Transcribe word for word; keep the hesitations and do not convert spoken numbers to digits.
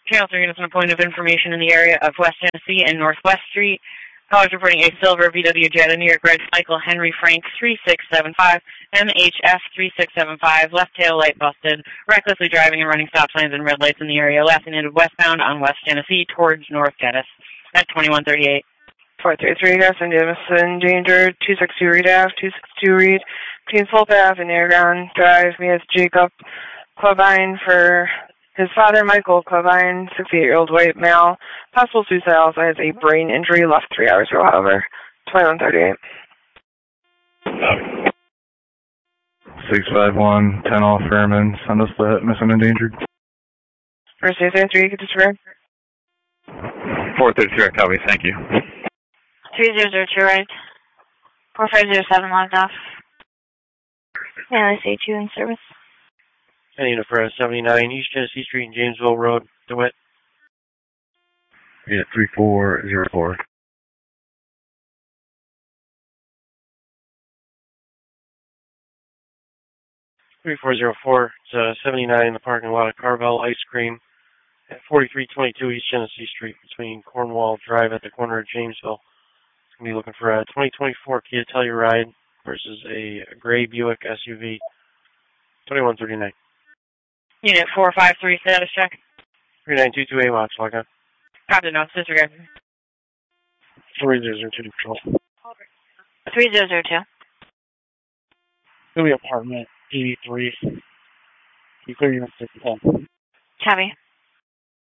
Channel three is an point of information in the area of West Tennessee and Northwest Street. Callers reporting a silver V W Jetta, New York Red Michael Henry Frank three six seven five, M H F three six seven five, left tail light busted, recklessly driving and running stop signs and red lights in the area, last needed westbound on West Tennessee towards North Geddes at twenty-one thirty-eight. four three three, Gas and Jamison, danger, two six two Reed Ave, two six two Reed, between Slope Ave and Airground Drive, via Jacob Clavine for his father, Michael Clavine, sixty-eight-year-old white male, possible suicide, also has a brain injury, left three hours ago, however, twenty-one thirty-eight. six five one, ten off Fairman, send us the missing endangered. First eight three, get this rear. four thirty-three, copy, thank you. three zero zero two right. four five zero seven logged off. L S A two in service. Unit for seventy-nine East Tennessee Street and Jamesville Road, DeWitt. Unit three four zero four. three four zero four, it's uh, seventy-nine in the parking lot of Carvel Ice Cream at forty-three twenty-two East Tennessee Street between Cornwall Drive at the corner of Jamesville. It's going to be looking for a twenty twenty-four Kia Telluride versus a gray Buick S U V. twenty-one thirty-nine. Unit four five three, status check. three nine two two A watch, log on. Captain, no, disregard. three zero zero two control. three zero zero two. It's going to be apartment eighty-three. You clear unit six ten. Copy.